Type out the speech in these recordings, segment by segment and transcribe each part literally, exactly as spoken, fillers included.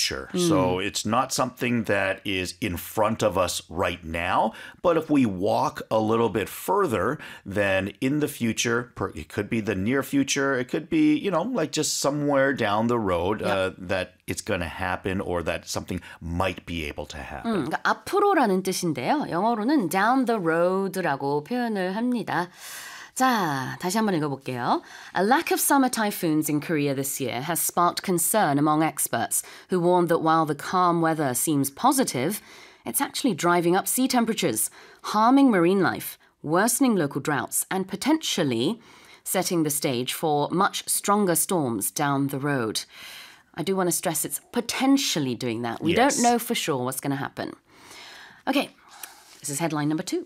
future. Mm. So it's not something that is in front of us right now. But if we walk a little bit further, then in the future, it could be the near future, it could be, you know, like just somewhere down the road, yep. uh, that it's going to happen or that something might be able to happen. 음, 그러니까 앞으로라는 뜻인데요. 영어로는 down the road라고 표현을 합니다. 자, 다시 한번 읽어볼게요. A lack of summer typhoons in Korea this year has sparked concern among experts who warn that while the calm weather seems positive, it's actually driving up sea temperatures, harming marine life, worsening local droughts, and potentially setting the stage for much stronger storms down the road. I do want to stress it's potentially doing that. We yes. don't know for sure what's going to happen. Okay, this is headline number two.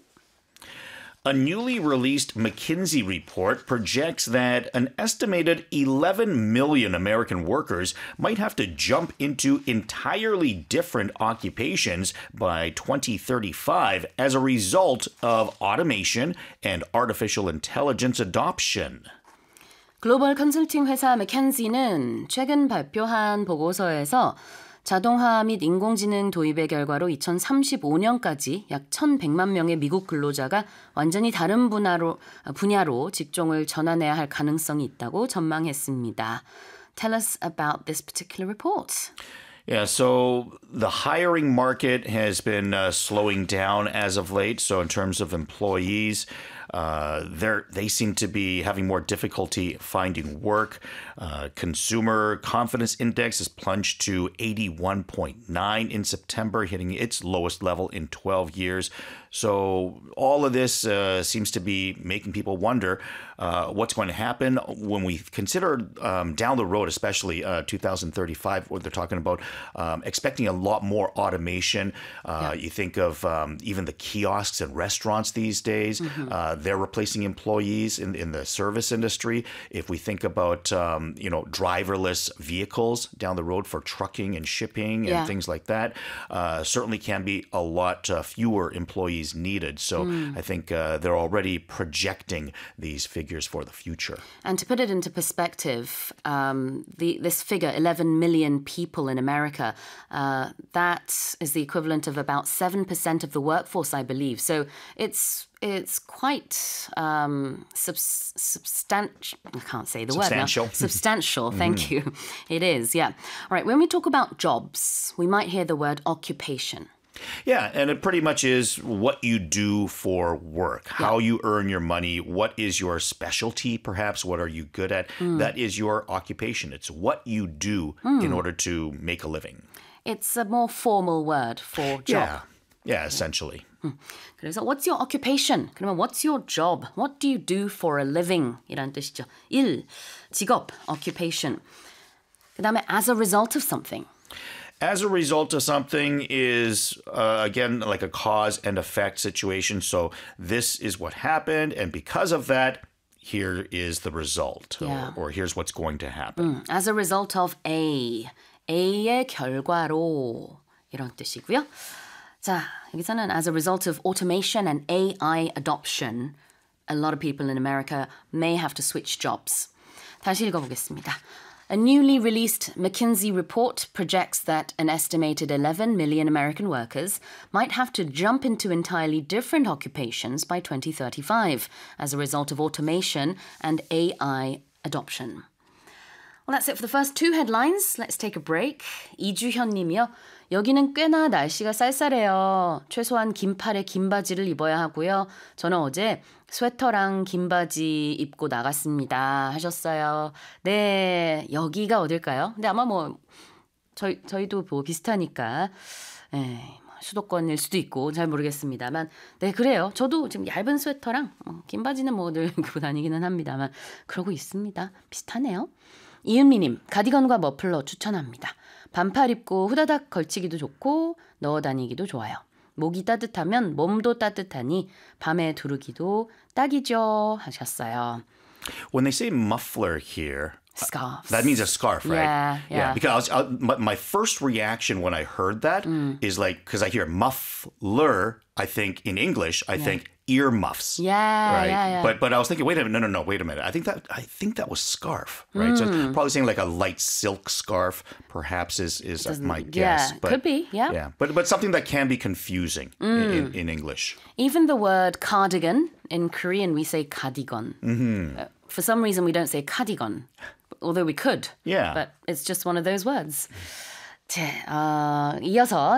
A newly released McKinsey report projects that an estimated eleven million American workers might have to jump into entirely different occupations by twenty thirty-five as a result of automation and artificial intelligence adoption. 글로벌 컨설팅 회사 맥켄지는 최근 발표한 보고서에서 자동화 및 인공지능 도입의 결과로 이천삼십오 년까지 약 천백만 명의 미국 근로자가 완전히 다른 분야로, 분야로 직종을 전환해야 할 가능성이 있다고 전망했습니다. Tell us about this particular report. Yeah, so the hiring market has been uh, slowing down as of late. So in terms of employees, uh, they're, they seem to be having more difficulty finding work. Uh, consumer confidence index has plunged to eighty-one point nine in September, hitting its lowest level in twelve years. So all of this uh, seems to be making people wonder uh, what's going to happen when we consider um, down the road, especially uh, two thousand thirty-five, what they're talking about, um, expecting a lot more automation. Uh, yeah. You think of um, even the kiosks and restaurants these days, mm-hmm. uh, they're replacing employees in, in the service industry. If we think about, um, you know, driverless vehicles down the road for trucking and shipping and yeah. things like that, uh, certainly can be a lot uh, fewer employees needed. So mm. I think uh, they're already projecting these figures for the future. And to put it into perspective, um, the, this figure, eleven million people in America, uh, that is the equivalent of about seven percent of the workforce, I believe. So it's It's quite um, subs- substantial. I can't say the substantial. word now. Substantial. Thank you. It is, yeah. All right, when we talk about jobs, we might hear the word occupation. Yeah, and it pretty much is what you do for work, how yeah. you earn your money, what is your specialty, perhaps, what are you good at. Mm. That is your occupation. It's what you do mm. in order to make a living. It's a more formal word for job. Yeah, yeah, essentially. 음. 그래서 what's your occupation? 그러면 what's your job? What do you do for a living? 이란 뜻이죠. 일, 직업, occupation. 그 다음에 as a result of something. As a result of something is, uh, again, like a cause and effect situation. So this is what happened, and because of that, here is the result, yeah. or, or here's what's going to happen. 음, as a result of A, A의 결과로 이런 뜻이고요. 자, 여기서는 as a result of automation and A I adoption, a lot of people in America may have to switch jobs. 다시 읽어보겠습니다. A newly released McKinsey report projects that an estimated eleven million American workers might have to jump into entirely different occupations by twenty thirty-five as a result of automation and A I adoption. Well, that's it for the first two headlines. Let's take a break. 이주현 님이요. 여기는 꽤나 날씨가 쌀쌀해요. 최소한 긴팔에 긴 바지를 입어야 하고요. 저는 어제 스웨터랑 긴 바지 입고 나갔습니다. 하셨어요. 네, 여기가 어딜까요? 근데 아마 뭐 저희, 저희도 뭐 비슷하니까 에, 수도권일 수도 있고 잘 모르겠습니다만 네, 그래요. 저도 지금 얇은 스웨터랑 어, 긴 바지는 뭐 늘 입고 다니기는 합니다만 그러고 있습니다. 비슷하네요. 이은미님, 가디건과 머플러 추천합니다. 반팔 입고 후다닥 걸치기도 좋고 넣어 다니기도 좋아요. 목이 따뜻하면 몸도 따뜻하니 밤에 두르기도 딱이죠 하셨어요. When they say muffler here, scarf. That means a scarf, right? Yeah, yeah. yeah because I was, I, my, my first reaction when I heard that mm. is like, because I hear muffler, I think in English, I yeah. think earmuffs. Yeah, right. yeah, yeah. But but I was thinking, wait a minute, no, no, no, wait a minute. I think that I think that was scarf, right? So Hmm. probably saying like a light silk scarf, perhaps is is my guess. yeah, but, could be, yeah. yeah. But but something that can be confusing in, in, in English. Even the word cardigan, in Korean we say cardigan. Mm-hmm. Uh, for some reason we don't say cardigan, although we could. Yeah. But it's just one of those words. 자, 어, 이어서